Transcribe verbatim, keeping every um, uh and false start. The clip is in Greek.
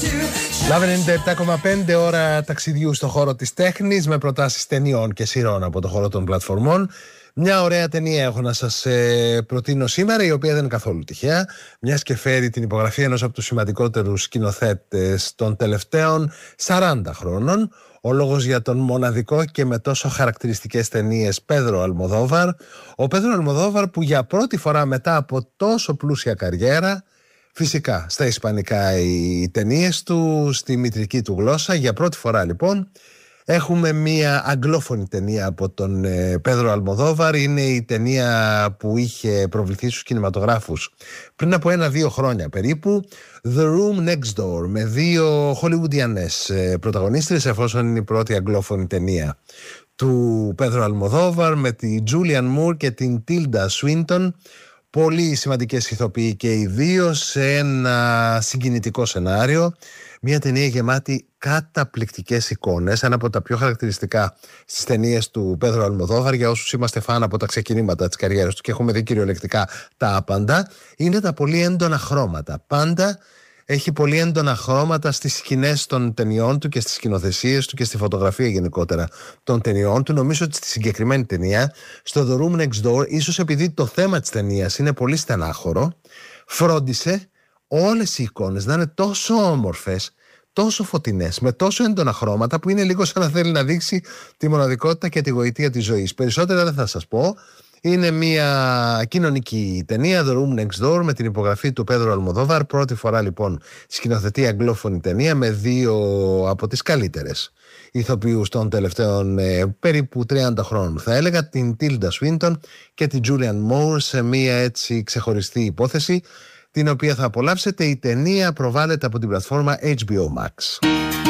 Λάβε ενενήντα επτά κόμμα πέντε, ώρα ταξιδιού στο χώρο της τέχνης, με προτάσεις ταινιών και σειρών από το χώρο των πλατφορμών. Μια ωραία ταινία έχω να σας ε, προτείνω σήμερα, η οποία δεν είναι καθόλου τυχαία, μιας και φέρει την υπογραφή ενός από τους σημαντικότερους σκηνοθέτες των τελευταίων σαράντα χρόνων. Ο λόγος για τον μοναδικό και με τόσο χαρακτηριστικές ταινίες Πέδρο Αλμοδόβαρ. Ο Πέδρο Αλμοδόβαρ, που για πρώτη φορά μετά από τόσο πλούσια καριέρα, φυσικά στα ισπανικά οι ταινίες του, στη μητρική του γλώσσα, για πρώτη φορά λοιπόν έχουμε μία αγγλόφωνη ταινία από τον ε, Πέδρο Αλμοδόβαρ. Είναι η ταινία που είχε προβληθεί στους κινηματογράφους πριν από ένα-δύο χρόνια περίπου, The Room Next Door, με δύο χολιουντιανές ε, πρωταγωνίστρες, εφόσον είναι η πρώτη αγγλόφωνη ταινία του Πέδρο Αλμοδόβαρ, με τη Τζούλιαν Μουρ και την Τίλντα Σουίντον. Πολύ σημαντικές ηθοποιοί και οι δύο, σε ένα συγκινητικό σενάριο. Μια ταινία γεμάτη καταπληκτικές εικόνες. Ένα από τα πιο χαρακτηριστικά στις ταινίες του Πέδρο Αλμοδόβαρ, για όσους είμαστε φαν από τα ξεκινήματα της καριέρας του και έχουμε δει κυριολεκτικά τα άπαντα, είναι τα πολύ έντονα χρώματα. Πάντα έχει πολύ έντονα χρώματα στις σκηνές των ταινιών του και στις σκηνοθεσίες του και στη φωτογραφία γενικότερα των ταινιών του. Νομίζω ότι στη συγκεκριμένη ταινία, στο The Room Next Door, ίσως επειδή το θέμα της ταινίας είναι πολύ στενάχωρο, φρόντισε όλες οι εικόνες να είναι τόσο όμορφες, τόσο φωτεινές, με τόσο έντονα χρώματα, που είναι λίγο σαν να θέλει να δείξει τη μοναδικότητα και τη γοητεία της ζωής. Περισσότερα δεν θα σας πω. Είναι μια κοινωνική ταινία, The Room Next Door, με την υπογραφή του Πέδρο Αλμοδόβαρ. Πρώτη φορά λοιπόν σκηνοθετεί αγγλόφωνη ταινία, με δύο από τις καλύτερες ηθοποιούς των τελευταίων ε, περίπου τριάντα χρόνων, θα έλεγα, την Τίλντα Σουίντον και την Τζούλιαν Μουρ, σε μια έτσι ξεχωριστή υπόθεση, την οποία θα απολαύσετε. Η ταινία προβάλλεται από την πλατφόρμα έιτς μπι ο Max.